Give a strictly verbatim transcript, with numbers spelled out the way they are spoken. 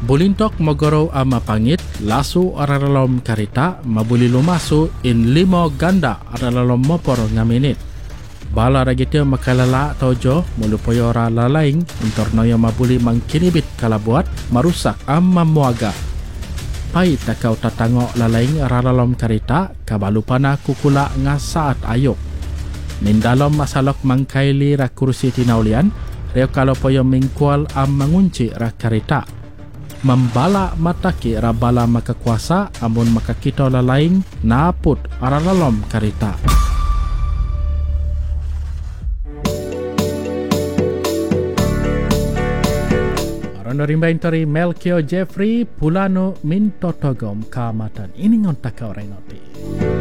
Bulintok mogoro ama pangit, lasu aralalom karita, mabuli lumasu in limo ganda aralalom mopor ngaminit. Bala ragityo makalala tojo, mulupoyo ora lalaing, intornoyo mabuli mangkinibit kalabuat, marusak am mamuaga. Pai takau tatango lalaing aralalom karita, kabalupana kukula nga saat ayok. Nindalom masalok mangkaili ra kursi tinaulian, reo kalopoyo mingkual am mangunci ra karita. Membala mataki rabala makakuasa amun makakito lalaing naput aralalom karita. Arono rimbaintori Melkio Jeffrey Pulano Mintotogom Kamatan. Ini ngontak ka orang noti.